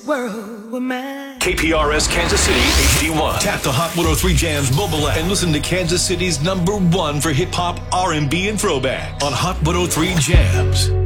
World with mine. KPRS Kansas City HD1. Tap the Hot 103 Jams mobile app and listen to Kansas City's #1 for hip hop, R&B, and throwback on Hot 103 Jams.